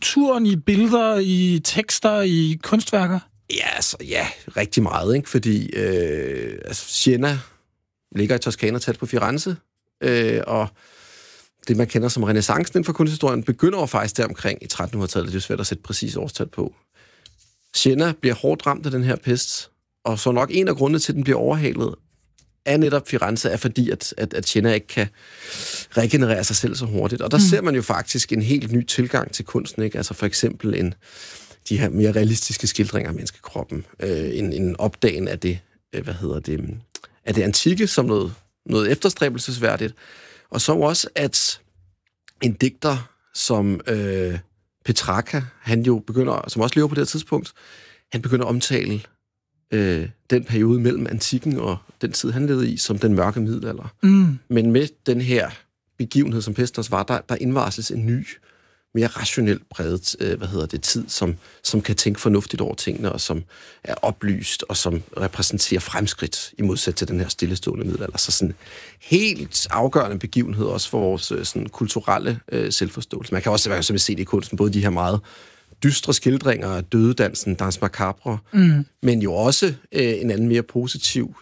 kulturen, i billeder, i tekster, i kunstværker? Ja, rigtig meget, ikke? Fordi Siena ligger i Toskana tæt på Firenze, og det, man kender som renæssancen inden for kunsthistorien, begynder jo faktisk deromkring i 1300-tallet. Det er svært at sætte præcis årstal på. Siena bliver hårdt ramt af den her pest, og så nok en af grundene til, at den bliver overhalet, er netop Firenze, er fordi, at Siena ikke kan regenerere sig selv så hurtigt. Og der ser man jo faktisk en helt ny tilgang til kunsten, ikke? Altså for eksempel de her mere realistiske skildringer af menneskekroppen. En opdagen af det, af det antikke som noget efterstræbelsesværdigt. Og så også, at en digter som Petrarca, han jo begynder, som også lever på det her tidspunkt, han begynder at omtale den periode mellem antikken og den tid, han levede i, som den mørke middelalder. Men med den her begivenhed, som pesten også var, der indvarsles en ny, mere rationelt præget tid, som kan tænke fornuftigt over tingene, og som er oplyst, og som repræsenterer fremskridt, i modsætning til den her stillestående middelalder. Så sådan helt afgørende begivenhed også for vores sådan kulturelle selvforståelse. Man kan også være, som vi ser det i kunsten, både de her meget dystre skildringer af dødedansen, Danse Macabre, men jo også en anden mere positiv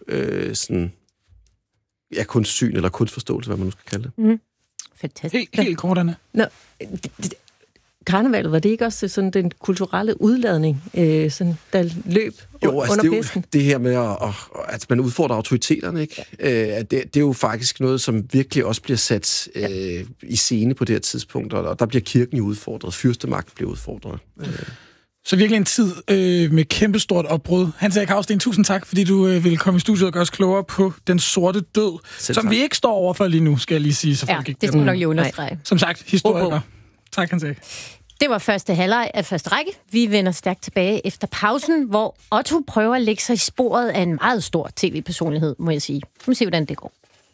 kunstsyn eller kunstforståelse, hvad man nu skal kalde det. Fantastisk. Helt korterne. Karnevalet, var det ikke også sådan den kulturelle udladning, sådan, der løb under pesten? Det her med, at man udfordrer autoriteterne, ikke? Det er jo faktisk noget, som virkelig også bliver sat i scene på det her tidspunkt, og der bliver kirken jo udfordret, fyrstemagt bliver udfordret. Så virkelig en tid med kæmpestort opbrud. Hans Erik Hausten, tusind tak, fordi du ville komme i studiet og gøre os klogere på den sorte død, som vi ikke står overfor lige nu, skal jeg lige sige. Så folk ikke det skal nok lige understrege. Som sagt, historiker. Tak, Hans Erik. Det var første halvleg af første række. Vi vender stærkt tilbage efter pausen, hvor Otto prøver at lægge sig i sporet af en meget stor tv-personlighed, må jeg sige. Nu må se, hvordan det går.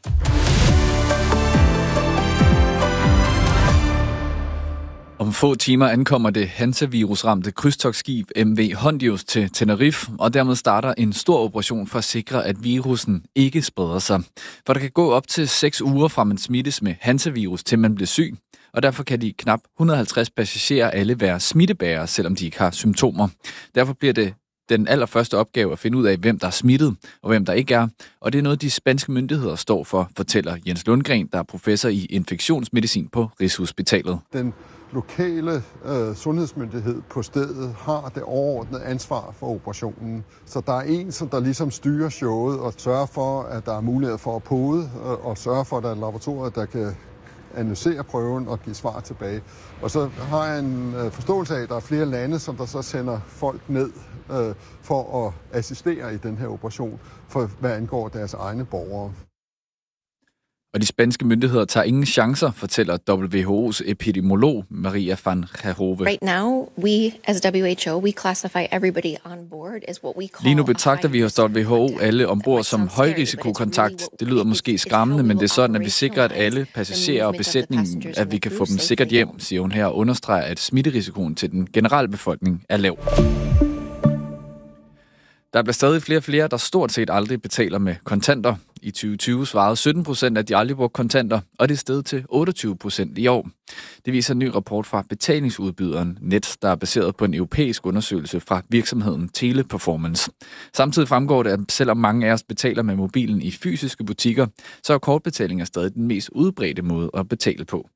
Om få timer ankommer det Hansa-virusramte krydstogtskib MV Hondius til Tenerife, og dermed starter en stor operation for at sikre, at virusen ikke spreder sig. For der kan gå op til 6 uger fra man smittes med Hansa-virus, til man bliver syg, og derfor kan de knap 150 passagerer alle være smittebærere, selvom de ikke har symptomer. Derfor bliver det den allerførste opgave at finde ud af, hvem der er smittet og hvem der ikke er. Og det er noget, de spanske myndigheder står for, fortæller Jens Lundgren, der er professor i infektionsmedicin på Rigshospitalet. Den lokale sundhedsmyndighed på stedet har det overordnede ansvar for operationen. Så der er en, som der ligesom styrer showet og sørger for, at der er mulighed for at pode, og sørger for, at der er laboratorier, der kan analysere prøven og give svar tilbage. Og så har jeg en forståelse af, at der er flere lande, som der så sender folk ned for at assistere i den her operation, for hvad angår deres egne borgere. Og de spanske myndigheder tager ingen chancer, fortæller WHO's epidemiolog Maria van Gerhove. Right now, we as WHO, we classify everybody on board as what we call. Lige nu betragter vi hos WHO alle ombord som højrisikokontakt. Det lyder måske skræmmende, men det er sådan, at vi sikrer, at alle passagerer og besætningen, at vi kan få dem sikkert hjem, siger hun her, og understreger, at smitterisikoen til den generelle befolkning er lav. Der bliver stadig flere og flere, der stort set aldrig betaler med kontanter. I 2020 svarede 17% at de aldrig brugte kontanter, og det er steget til 28% i år. Det viser en ny rapport fra betalingsudbyderen Net, der er baseret på en europæisk undersøgelse fra virksomheden Teleperformance. Samtidig fremgår det, at selvom mange af os betaler med mobilen i fysiske butikker, så er kortbetaling stadig den mest udbredte måde at betale på.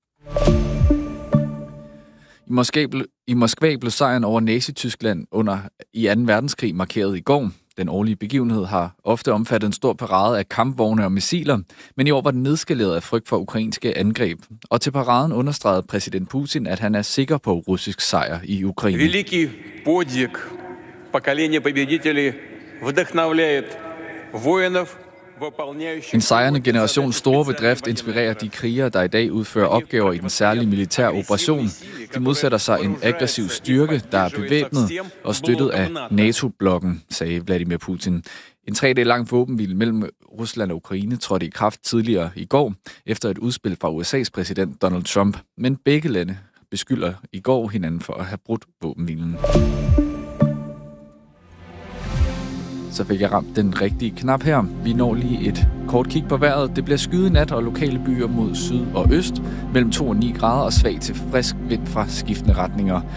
I Moskva blev sejren over Nazi-Tyskland i 2. verdenskrig markeret i går. Den årlige begivenhed har ofte omfattet en stor parade af kampvogne og missiler, men i år var den nedskaleret af frygt for ukrainske angreb. Og til paraden understregede præsident Putin, at han er sikker på russisk sejr i Ukraine. Великий подвиг поколения победителей вдохновляет воинов. En sejrende generations store bedrift inspirerer de krigere, der i dag udfører opgaver i den særlige militære operation. De modsætter sig en aggressiv styrke, der er bevæbnet og støttet af NATO-blokken, sagde Vladimir Putin. En 3 dage lang våbenhvile mellem Rusland og Ukraine trådte i kraft tidligere i går, efter et udspil fra USA's præsident Donald Trump. Men begge lande beskylder i går hinanden for at have brudt våbenhvilen. Så fik jeg ramt den rigtige knap her. Vi når lige et kort kig på vejret. Det bliver skyet i nat og lokale byer mod syd og øst, mellem 2 og 9 grader og svag til frisk vind fra skiftende retninger.